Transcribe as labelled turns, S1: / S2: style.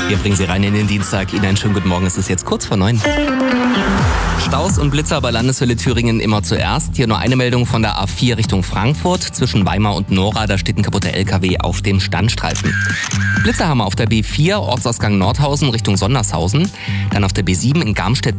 S1: Wir bringen Sie rein in den Dienstag. Ihnen einen schönen guten Morgen. Es ist jetzt kurz vor 9. Staus und Blitzer bei Landeshölle Thüringen immer zuerst. Hier nur eine Meldung von der A4 Richtung Frankfurt. Zwischen Weimar und Nora, da steht ein kaputter LKW auf dem Standstreifen. Blitzer haben wir auf der B4, Ortsausgang Nordhausen Richtung Sondershausen. Dann auf der B7 in Garmstedt